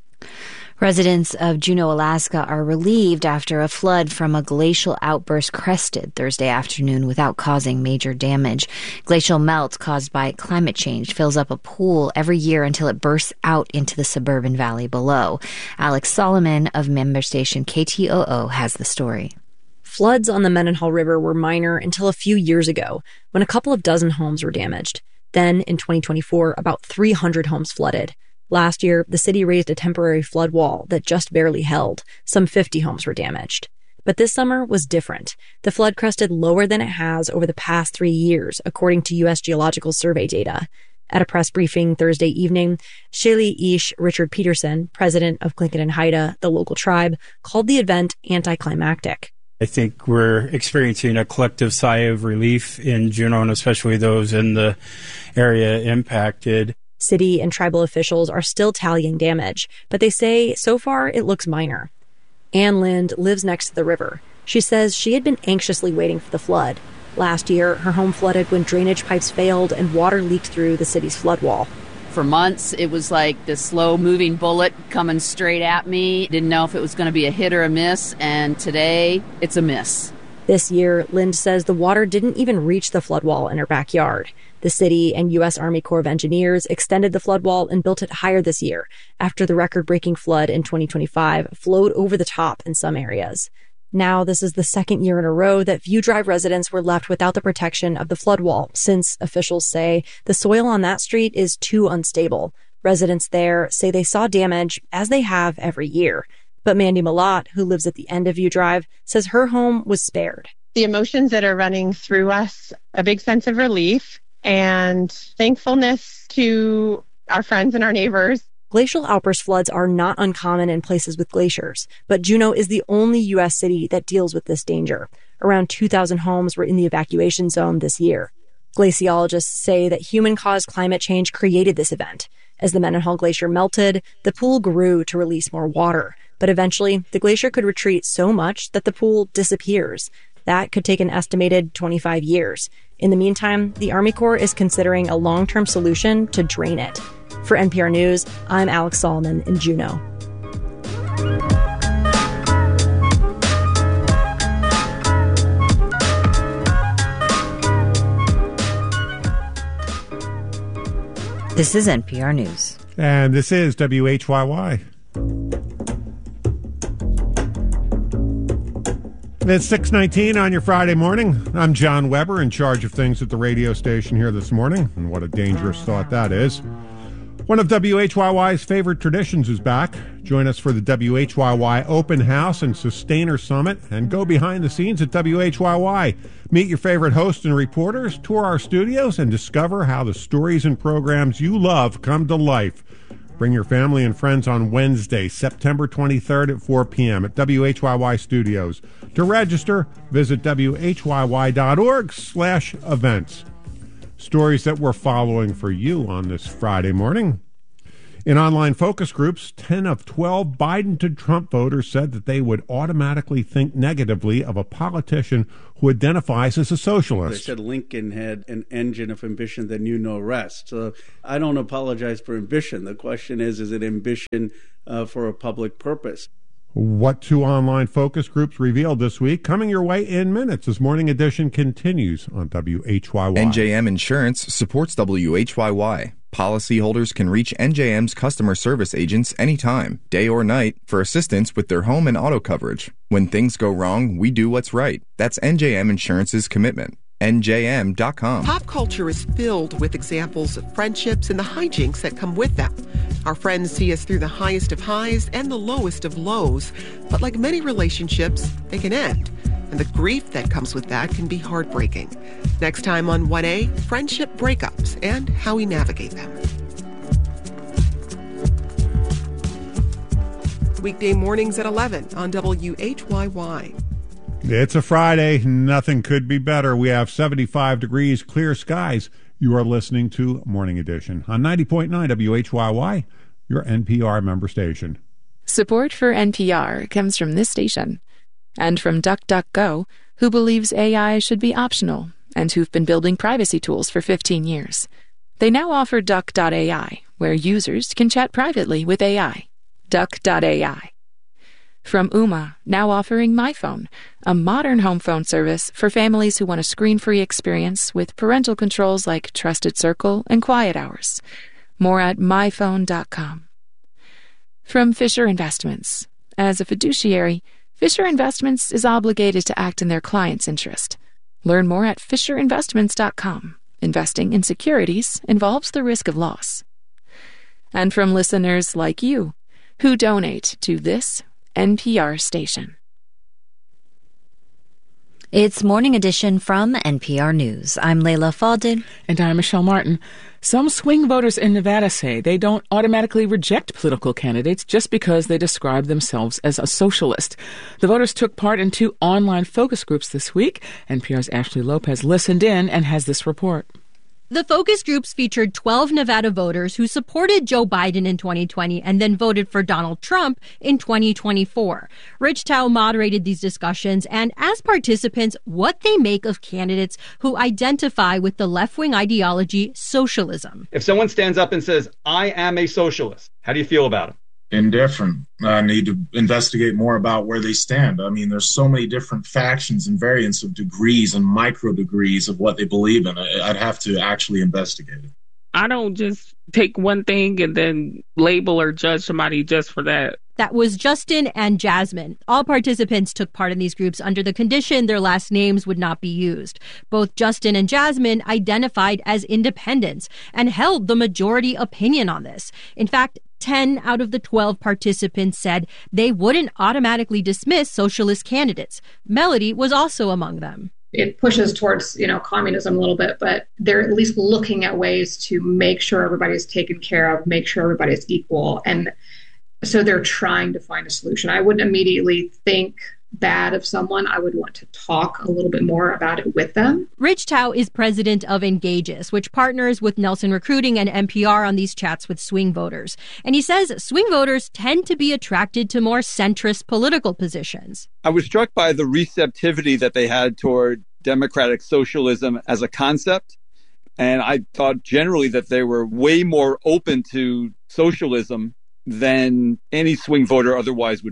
Residents of Juneau, Alaska are relieved after a flood from a glacial outburst crested Thursday afternoon without causing major damage. Glacial melt caused by climate change fills up a pool every year until it bursts out into the suburban valley below. Alex Solomon of member station K T O O has the story. Floods on the Mendenhall River were minor until a few years ago, when a couple of dozen homes were damaged. Then, in twenty twenty-four, about three hundred homes flooded. Last year, the city raised a temporary flood wall that just barely held. Some fifty homes were damaged. But this summer was different. The flood crested lower than it has over the past three years, according to U S Geological Survey data. At a press briefing Thursday evening, Sheli Ish Richard Peterson, president of Tlingit and Haida, the local tribe, called the event anticlimactic. I think we're experiencing a collective sigh of relief in Juneau, and especially those in the area impacted. City and tribal officials are still tallying damage, but they say so far it looks minor. Ann Lind lives next to the river. She says she had been anxiously waiting for the flood. Last year, her home flooded when drainage pipes failed and water leaked through the city's flood wall. For months, it was like this slow-moving bullet coming straight at me. Didn't know if it was going to be a hit or a miss, and today, it's a miss. This year, Lind says the water didn't even reach the flood wall in her backyard. The city and U S Army Corps of Engineers extended the flood wall and built it higher this year after the record-breaking flood in twenty twenty-five flowed over the top in some areas. Now, this is the second year in a row that View Drive residents were left without the protection of the flood wall, since officials say the soil on that street is too unstable. Residents there say they saw damage, as they have every year. But Mandy Malott, who lives at the end of View Drive, says her home was spared. The emotions that are running through us, a big sense of relief and thankfulness to our friends and our neighbors. Glacial outburst floods are not uncommon in places with glaciers, but Juneau is the only U S city that deals with this danger. Around two thousand homes were in the evacuation zone this year. Glaciologists say that human-caused climate change created this event. As the Mendenhall Glacier melted, the pool grew to release more water. But eventually, the glacier could retreat so much that the pool disappears. That could take an estimated twenty-five years. In the meantime, the Army Corps is considering a long-term solution to drain it. For N P R News, I'm Alex Solomon in Juneau. This is N P R News. And this is W H Y Y. It's six nineteen on your Friday morning. I'm John Weber, in charge of things at the radio station here this morning. And what a dangerous thought that is. One of W H Y Y's favorite traditions is back. Join us for the W H Y Y Open House and Sustainer Summit and go behind the scenes at W H Y Y. Meet your favorite hosts and reporters, tour our studios, and discover how the stories and programs you love come to life. Bring your family and friends on Wednesday, September twenty-third at four p.m. at W H Y Y Studios. To register, visit W H Y Y dot org slash events. Stories that we're following for you on this Friday morning. In online focus groups, ten of twelve Biden to Trump voters said that they would automatically think negatively of a politician who identifies as a socialist. They said Lincoln had an engine of ambition that knew no rest. So I don't apologize for ambition. The question is, is it ambition uh, for a public purpose? What two online focus groups revealed this week, coming your way in minutes as Morning Edition continues on W H Y Y. N J M Insurance supports W H Y Y. Policyholders can reach N J M's customer service agents anytime, day or night, for assistance with their home and auto coverage. When things go wrong, we do what's right. That's N J M Insurance's commitment. N J M dot com. Pop culture is filled with examples of friendships and the hijinks that come with them. Our friends see us through the highest of highs and the lowest of lows. But like many relationships, they can end. And the grief that comes with that can be heartbreaking. Next time on one A, friendship breakups and how we navigate them. Weekday mornings at eleven on W H Y Y. It's a Friday. Nothing could be better. We have seventy-five degrees, clear skies. You are listening to Morning Edition on ninety point nine W H Y Y, your N P R member station. Support for N P R comes from this station and from DuckDuckGo, who believes A I should be optional and who've been building privacy tools for fifteen years. They now offer Duck dot A I, where users can chat privately with A I. Duck dot A I. From Ooma, now offering MyPhone, a modern home phone service for families who want a screen-free experience with parental controls like Trusted Circle and Quiet Hours. More at my phone dot com. From Fisher Investments. As a fiduciary, Fisher Investments is obligated to act in their client's interest. Learn more at fisher investments dot com. Investing in securities involves the risk of loss. And from listeners like you, who donate to this N P R station. It's Morning Edition from N P R News. I'm Layla Faldin. And I'm Michelle Martin. Some swing voters in Nevada say they don't automatically reject political candidates just because they describe themselves as a socialist. The voters took part in two online focus groups this week. N P R's Ashley Lopez listened in and has this report. The focus groups featured twelve Nevada voters who supported Joe Biden in twenty twenty and then voted for Donald Trump in twenty twenty-four. Rich Tao moderated these discussions and asked participants what they make of candidates who identify with the left-wing ideology socialism. If someone stands up and says, I am a socialist, how do you feel about it? Indifferent. I need to investigate more about where they stand. I mean, there's so many different factions and variants of degrees and micro degrees of what they believe in. I'd have to actually investigate it. I don't just take one thing and then label or judge somebody just for that. That was Justin and Jasmine. All participants took part in these groups under the condition their last names would not be used. Both Justin and Jasmine identified as independents and held the majority opinion on this. In fact, ten out of the twelve participants said they wouldn't automatically dismiss socialist candidates. Melody was also among them. It pushes towards, you know, communism a little bit, but they're at least looking at ways to make sure everybody's taken care of, make sure everybody's equal. And so they're trying to find a solution. I wouldn't immediately think bad of someone. I would want to talk a little bit more about it with them. Rich Tao is president of Engages, which partners with Nelson Recruiting and N P R on these chats with swing voters. And he says swing voters tend to be attracted to more centrist political positions. I was struck by the receptivity that they had toward democratic socialism as a concept. And I thought generally that they were way more open to socialism than any swing voter otherwise would be.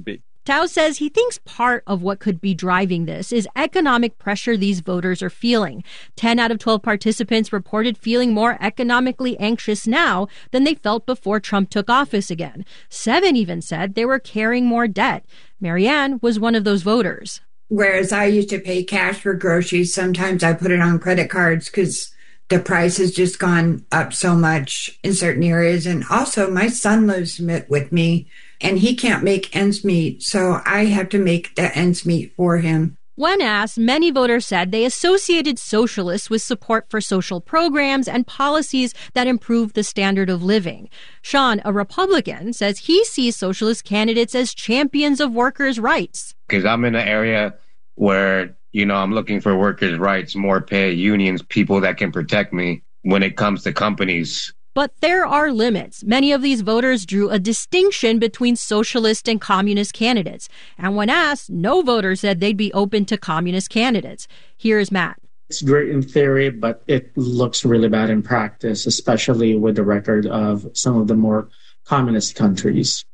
Tao says he thinks part of what could be driving this is economic pressure these voters are feeling. ten out of twelve participants reported feeling more economically anxious now than they felt before Trump took office again. Seven even said they were carrying more debt. Marianne was one of those voters. Whereas I used to pay cash for groceries, sometimes I put it on credit cards because the price has just gone up so much in certain areas. And also, my son lives with me, and he can't make ends meet, so I have to make the ends meet for him. When asked, many voters said they associated socialists with support for social programs and policies that improve the standard of living. Sean, a Republican, says he sees socialist candidates as champions of workers' rights. Because I'm in an area where, you know, I'm looking for workers' rights, more pay, unions, people that can protect me when it comes to companies. But there are limits. Many of these voters drew a distinction between socialist and communist candidates. And when asked, no voter said they'd be open to communist candidates. Here's Matt. It's great in theory, but it looks really bad in practice, especially with the record of some of the more communist countries.